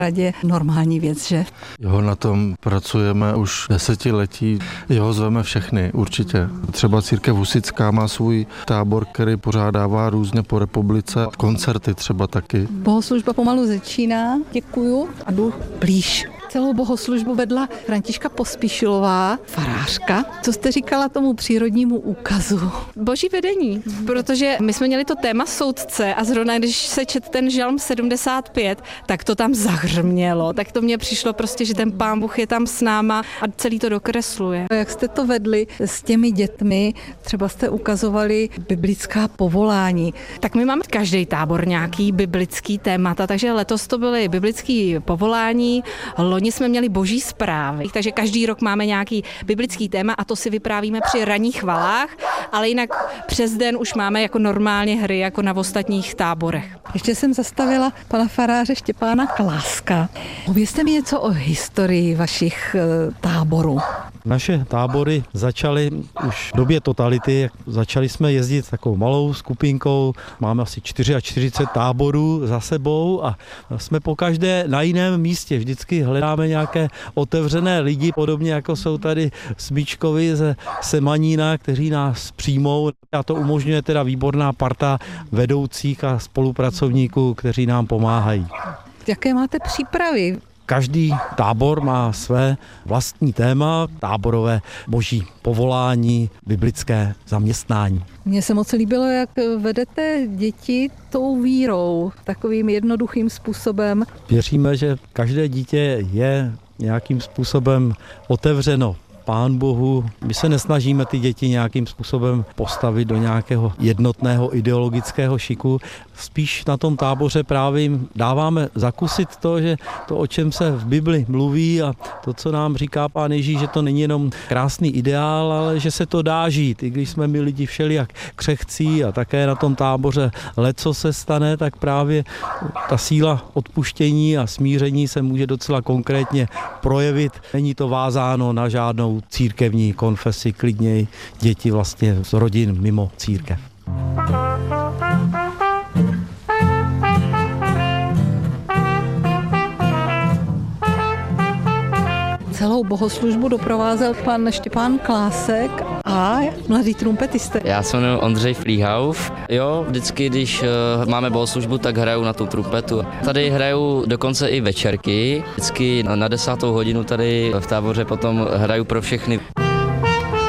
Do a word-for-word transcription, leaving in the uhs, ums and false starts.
radě normální věc, že? Jo, na tom pracujeme už desetiletí. Jo, zveme všechny, určitě. Třeba církev husitská má svůj tábor, který pořádává různě po republice. Koncerty třeba taky. Bohoslužba pomalu začíná. Děkuju a jdu blíž. Celou bohoslužbu vedla Františka Pospíšilová, farářka. Co jste říkala tomu přírodnímu úkazu? Boží vedení, protože my jsme měli to téma soudce a zrovna když se čet ten žalm sedmdesát pět, tak to tam zahřmělo. Tak to mně přišlo prostě, že ten Pán Bůh je tam s náma a celý to dokresluje. Jak jste to vedli s těmi dětmi? Třeba jste ukazovali biblická povolání. Tak my máme každý tábor nějaký biblický témata, takže letos to byly biblický povolání, loni jsme měli boží zprávy, takže každý rok máme nějaký biblický téma a to si vyprávíme při ranních chvalách, ale jinak přes den už máme jako normálně hry, jako na ostatních táborech. Ještě jsem zastavila pana faráře Štěpána Kláska. Povězte mi něco o historii vašich táborů. Naše tábory začaly už v době totality, začali jsme jezdit takovou malou skupinkou, máme asi čtyřicet čtyři táborů za sebou a jsme pokaždé na jiném místě, vždycky hledáme nějaké otevřené lidi, podobně jako jsou tady Smíčkovi ze Semanína, kteří nás přijmou a to umožňuje teda výborná parta vedoucích a spolupracovníků, kteří nám pomáhají. Jaké máte přípravy? Každý tábor má své vlastní téma, táborové boží povolání, biblické zaměstnání. Mně se moc líbilo, jak vedete děti tou vírou, takovým jednoduchým způsobem. Věříme, že každé dítě je nějakým způsobem otevřeno Pán Bohu. My se nesnažíme ty děti nějakým způsobem postavit do nějakého jednotného ideologického šiku. Spíš na tom táboře právě jim dáváme zakusit to, že to, o čem se v Bibli mluví a to, co nám říká Pán Ježíš, že to není jenom krásný ideál, ale že se to dá žít. I když jsme my lidi všelijak křehcí a také na tom táboře leco se stane, tak právě ta síla odpuštění a smíření se může docela konkrétně projevit. Není to vázáno na žádnou církevní konfesi, klidněji děti vlastně z rodin mimo církev. Celou bohoslužbu doprovázel pan Štěpán Klásek a mladý trumpetista. Já se jmenuji Ondřej Flíhauf. Jo, vždycky, když uh, máme bohoslužbu, tak hraju na tu trumpetu. Tady hraju dokonce i večerky. Vždycky na desátou hodinu tady v táboře potom hraju pro všechny.